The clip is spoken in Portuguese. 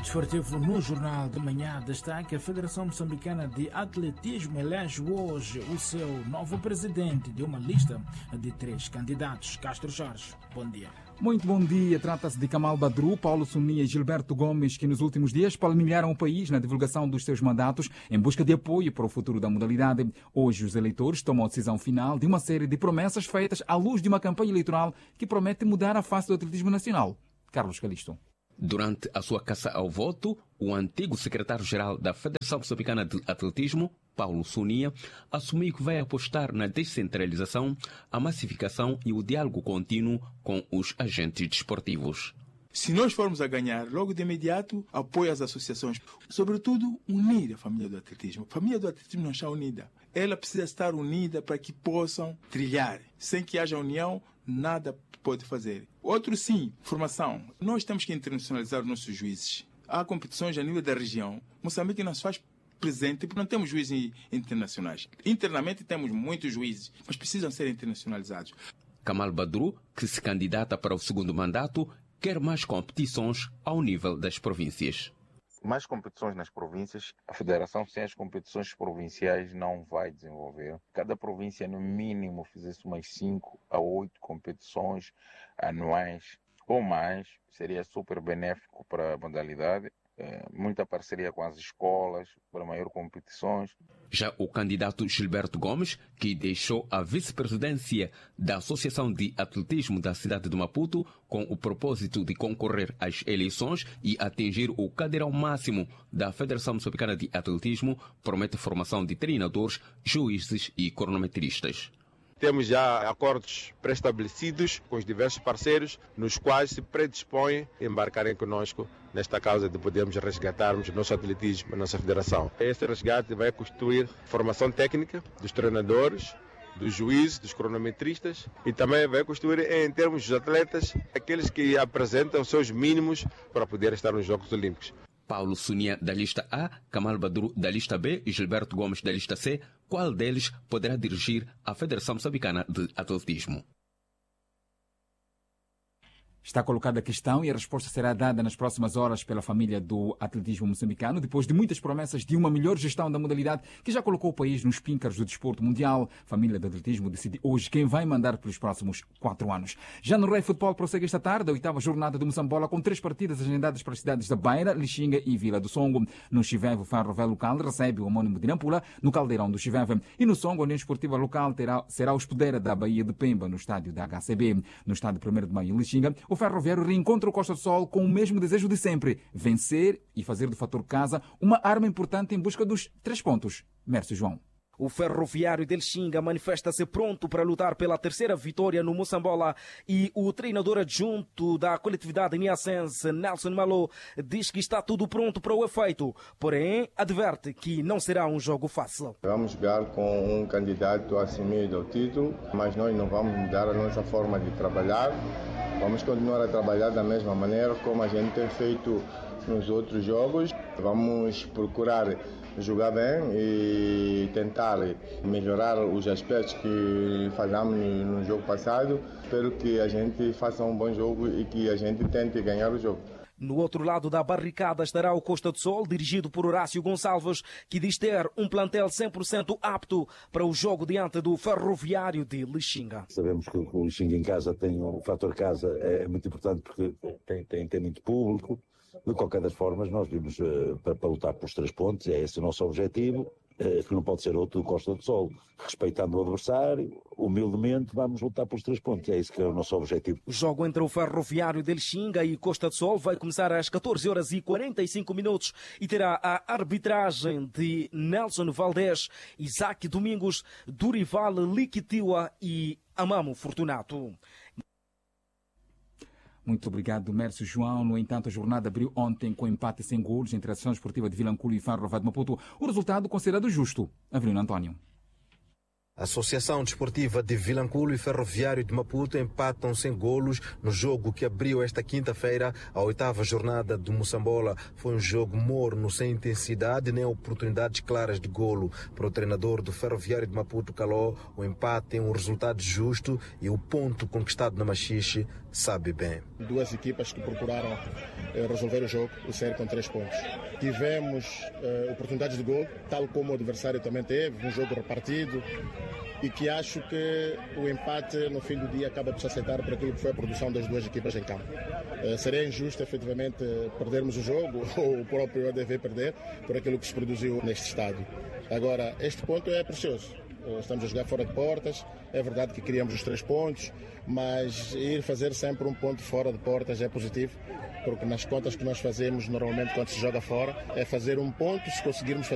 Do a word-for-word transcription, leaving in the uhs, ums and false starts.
Desportivo no Jornal de Manhã destaca: a Federação Moçambicana de Atletismo elege hoje o seu novo presidente de uma lista de três candidatos. Castro Jorge, bom dia. Muito bom dia. Trata-se de Kamal Badru, Paulo Sonia e Gilberto Gomes, que nos últimos dias palmilharam o país na divulgação dos seus mandatos em busca de apoio para o futuro da modalidade. Hoje os eleitores tomam a decisão final de uma série de promessas feitas à luz de uma campanha eleitoral que promete mudar a face do atletismo nacional. Carlos Calisto. Durante a sua caça ao voto, o antigo secretário-geral da Federação Moçambicana de Atletismo, Paulo Sonia, assumiu que vai apostar na descentralização, a massificação e o diálogo contínuo com os agentes desportivos. Se nós formos a ganhar, logo de imediato, apoio às associações. Sobretudo, unir a família do atletismo. A família do atletismo não está unida. Ela precisa estar unida para que possam trilhar. Sem que haja união, nada pode fazer. Outro, sim, formação. Nós temos que internacionalizar os nossos juízes. Há competições a nível da região. Moçambique não se faz presente porque não temos juízes internacionais. Internamente temos muitos juízes, mas precisam ser internacionalizados. Kamal Badru, que se candidata para o segundo mandato, quer mais competições ao nível das províncias. Mais competições nas províncias. A federação sem as competições provinciais não vai desenvolver. Cada província, no mínimo, fizesse umas cinco a oito competições anuais ou mais. Seria super benéfico para a modalidade. É, muita parceria com as escolas para maior competições. Já o candidato Gilberto Gomes, que deixou a vice-presidência da Associação de Atletismo da cidade de Maputo com o propósito de concorrer às eleições e atingir o cadeirão máximo da Federação Moçambicana de Atletismo, promete formação de treinadores, juízes e cronometristas. Temos já acordos pré-estabelecidos com os diversos parceiros, nos quais se predispõem a embarcarem conosco nesta causa de podermos resgatarmos o nosso atletismo, a nossa federação. Esse resgate vai constituir formação técnica dos treinadores, dos juízes, dos cronometristas e também vai constituir, em termos dos atletas, aqueles que apresentam os seus mínimos para poder estar nos Jogos Olímpicos. Paulo Sonia da lista A, Kamal Badru da lista B e Gilberto Gomes da lista C, qual deles poderá dirigir a Federação Moçambicana de Atletismo? Está colocada a questão e a resposta será dada nas próximas horas pela família do atletismo moçambicano, depois de muitas promessas de uma melhor gestão da modalidade que já colocou o país nos píncaros do desporto mundial. A família do atletismo decide hoje quem vai mandar pelos próximos quatro anos. Já no Rei Futebol prossegue esta tarde a oitava jornada do Moçambola com três partidas agendadas para as cidades da Beira, Lixinga e Vila do Songo. No Chiveve, o Ferroviário local recebe o homónimo de Nampula no Caldeirão do Chiveve. E no Songo, a União Esportiva local terá, será hospedeira da Bahia de Pemba no estádio da H C B. No estádio primeiro de Maio em Lixinga, o Ferroviário reencontra Contra o Costa do Sol com o mesmo desejo de sempre, vencer e fazer do fator casa uma arma importante em busca dos três pontos. Mércio João. O Ferroviário de Lixinga manifesta-se pronto para lutar pela terceira vitória no Moçambola e o treinador adjunto da coletividade niassense, Nelson Malo, diz que está tudo pronto para o efeito, porém adverte que não será um jogo fácil. Vamos jogar com um candidato assumido ao título, mas nós não vamos mudar a nossa forma de trabalhar. Vamos continuar a trabalhar da mesma maneira como a gente tem feito nos outros jogos. Vamos procurar jogar bem e tentar melhorar os aspectos que falhamos no jogo passado. Espero que a gente faça um bom jogo e que a gente tente ganhar o jogo. No outro lado da barricada estará o Costa do Sol, dirigido por Horácio Gonçalves, que diz ter um plantel cem por cento apto para o jogo diante do Ferroviário de Lixinga. Sabemos que o Lixinga em casa tem o fator casa, é muito importante porque tem, tem, tem muito público. De qualquer das formas, nós vimos uh, para, para lutar pelos três pontos, é esse o nosso objetivo, uh, que não pode ser outro do Costa do Sol. Respeitando o adversário, humildemente, vamos lutar pelos três pontos, é isso que é o nosso objetivo. O jogo entre o Ferroviário de Lixinga e Costa do Sol vai começar às catorze horas e quarenta e cinco minutos e terá a arbitragem de Nelson Valdés, Isaac Domingos, Durival Liquitiwa e Amamo Fortunato. Muito obrigado, Mércio João. No entanto, a jornada abriu ontem com empate sem golos entre a Associação Esportiva de Vilanculo e Ferroviário de Maputo. O resultado considerado justo. Avelino António. A Associação Desportiva de Vilanculo e Ferroviário de Maputo empatam sem golos no jogo que abriu esta quinta-feira a oitava jornada do Moçambola. Foi um jogo morno, sem intensidade nem oportunidades claras de golo. Para o treinador do Ferroviário de Maputo, Caló, o empate é um resultado justo e o ponto conquistado na Machixe sabe bem. Duas equipas que procuraram eh, resolver o jogo e sair com três pontos. Tivemos eh, oportunidades de gol, tal como o adversário também teve, um jogo repartido, e que acho que o empate no fim do dia acaba por se aceitar por aquilo que foi a produção das duas equipas em campo. Eh, seria injusto efetivamente perdermos o jogo ou o próprio A D V perder por aquilo que se produziu neste estádio. Agora, este ponto é precioso. Estamos a jogar fora de portas, é verdade que queríamos os três pontos, mas ir fazer sempre um ponto fora de portas é positivo, porque nas contas que nós fazemos normalmente quando se joga fora é fazer um ponto, se conseguirmos fazer